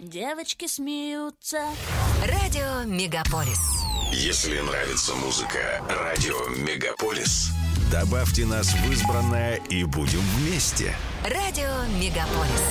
девочки смеются. Радио Мегаполис. Если нравится музыка Радио Мегаполис, добавьте нас в избранное и будем вместе. Радио Мегаполис.